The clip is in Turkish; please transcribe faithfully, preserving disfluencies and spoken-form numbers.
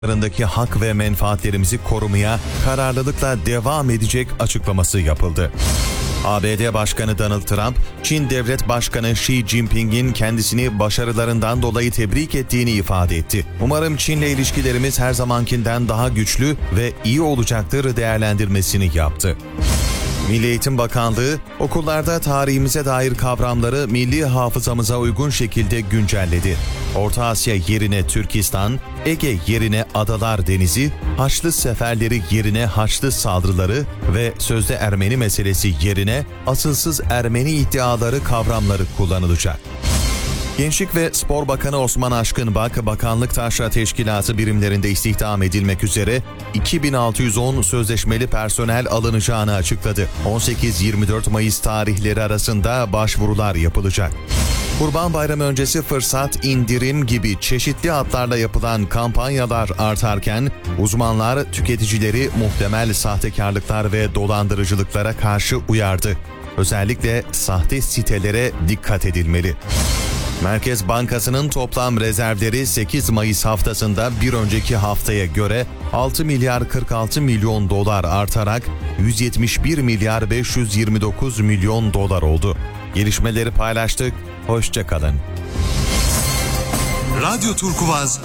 ...larındaki hak ve menfaatlerimizi korumaya kararlılıkla devam edecek açıklaması yapıldı. A B D Başkanı Donald Trump, Çin Devlet Başkanı Xi Jinping'in kendisini başarılarından dolayı tebrik ettiğini ifade etti. "Umarım Çin'le ilişkilerimiz her zamankinden daha güçlü ve iyi olacaktır" değerlendirmesini yaptı. Milli Eğitim Bakanlığı, okullarda tarihimize dair kavramları milli hafızamıza uygun şekilde güncelledi. Orta Asya yerine Türkistan, Ege yerine Adalar Denizi, Haçlı seferleri yerine Haçlı saldırıları ve sözde Ermeni meselesi yerine asılsız Ermeni iddiaları kavramları kullanılacak. Gençlik ve Spor Bakanı Osman Aşkınbak, Bakanlık Taşra Teşkilatı birimlerinde istihdam edilmek üzere iki bin altı yüz on sözleşmeli personel alınacağını açıkladı. on sekiz yirmi dört Mayıs tarihleri arasında başvurular yapılacak. Kurban Bayramı öncesi fırsat, indirim gibi çeşitli adlarla yapılan kampanyalar artarken, uzmanlar tüketicileri muhtemel sahtekarlıklar ve dolandırıcılıklara karşı uyardı. Özellikle sahte sitelere dikkat edilmeli. Merkez Bankası'nın toplam rezervleri sekiz Mayıs haftasında bir önceki haftaya göre altı milyar kırk altı milyon dolar artarak yüz yetmiş bir milyar beş yüz yirmi dokuz milyon dolar oldu. Gelişmeleri paylaştık. Hoşça kalın. Radyo Turkuaz